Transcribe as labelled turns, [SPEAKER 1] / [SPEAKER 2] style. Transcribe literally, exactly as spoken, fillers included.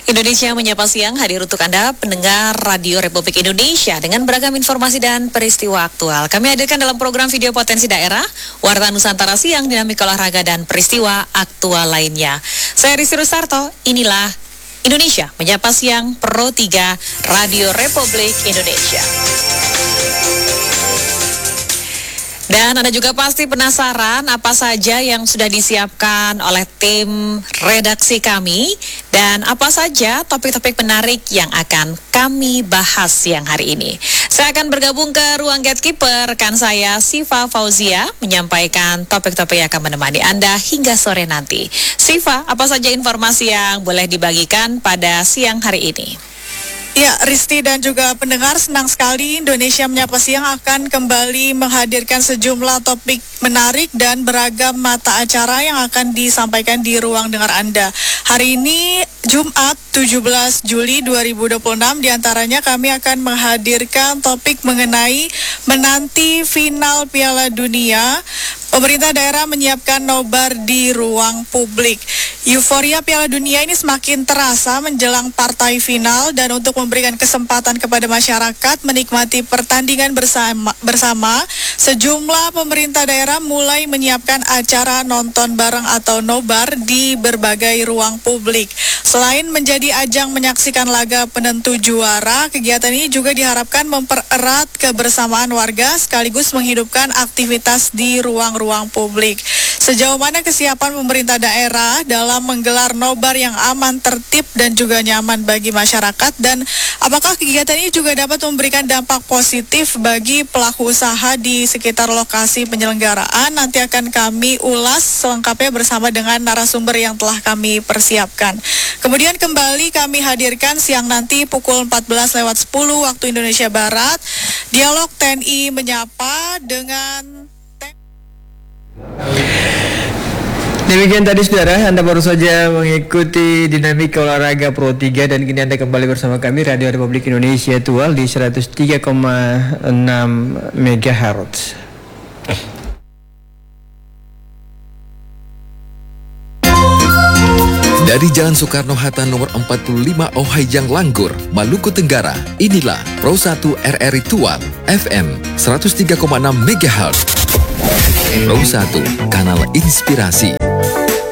[SPEAKER 1] Indonesia Menyapa Siang hadir untuk Anda pendengar Radio Republik Indonesia dengan beragam informasi dan peristiwa aktual. Kami hadirkan dalam program video potensi daerah, Warta Nusantara Siang, dinamika olahraga dan peristiwa aktual lainnya. Saya Rizky Rusarto, inilah Indonesia Menyapa Siang Pro tiga Radio Republik Indonesia. Dan Anda juga pasti penasaran apa saja yang sudah disiapkan oleh tim redaksi kami dan apa saja topik-topik menarik yang akan kami bahas siang hari ini. Saya akan bergabung ke ruang gatekeeper, rekan saya Siva Fauzia menyampaikan topik-topik yang akan menemani Anda hingga sore nanti. Siva, apa saja informasi yang boleh dibagikan pada siang hari ini?
[SPEAKER 2] Ya, Risti dan juga pendengar, senang sekali Indonesia Menyapa Siang akan kembali menghadirkan sejumlah topik menarik dan beragam mata acara yang akan disampaikan di ruang dengar Anda. Hari ini Jumat tujuh belas Juli dua ribu dua puluh enam, diantaranya kami akan menghadirkan topik mengenai menanti final Piala Dunia. Pemerintah daerah menyiapkan nobar di ruang publik. Euforia Piala Dunia ini semakin terasa menjelang partai final, dan untuk memberikan kesempatan kepada masyarakat menikmati pertandingan bersama, bersama sejumlah pemerintah daerah mulai menyiapkan acara nonton bareng atau nobar di berbagai ruang publik. Selain menjadi ajang menyaksikan laga penentu juara, kegiatan ini juga diharapkan mempererat kebersamaan warga sekaligus menghidupkan aktivitas di ruang-ruang publik. Sejauh mana kesiapan pemerintah daerah dalam menggelar nobar yang aman, tertib, dan juga nyaman bagi masyarakat, dan apakah kegiatan ini juga dapat memberikan dampak positif bagi pelaku usaha di sekitar lokasi penyelenggaraan? Nanti akan kami ulas selengkapnya bersama dengan narasumber yang telah kami persiapkan. Kemudian kembali kami hadirkan siang nanti pukul empat belas lewat sepuluh waktu Indonesia Barat, dialog T N I Menyapa dengan
[SPEAKER 3] Demikian tadi saudara, Anda baru saja mengikuti dinamika olahraga Pro tiga, dan kini Anda kembali bersama kami Radio Republik Indonesia Tual di seratus tiga koma enam megahertz.
[SPEAKER 4] Dari Jalan Soekarno-Hatta nomor empat puluh lima Ohayang Langgur, Maluku Tenggara, inilah Pro satu R R I Tual F M seratus tiga koma enam megahertz. Pro satu, kanal inspirasi.